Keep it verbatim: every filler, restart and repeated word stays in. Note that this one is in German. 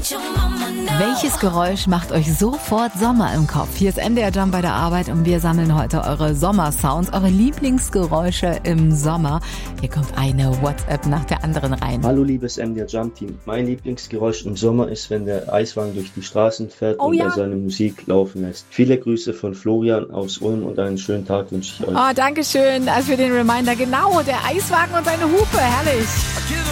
Welches Geräusch macht euch sofort Sommer im Kopf? Hier ist N D R Jump bei der Arbeit und wir sammeln heute eure Sommersounds, eure Lieblingsgeräusche im Sommer. Hier kommt eine WhatsApp nach der anderen rein. Hallo liebes N D R Jump Team. Mein Lieblingsgeräusch im Sommer ist, wenn der Eiswagen durch die Straßen fährt oh, und ja. er seine Musik laufen lässt. Viele Grüße von Florian aus Ulm und einen schönen Tag wünsche ich euch. Oh, danke schön also für den Reminder. Genau, der Eiswagen und seine Hupe, herrlich.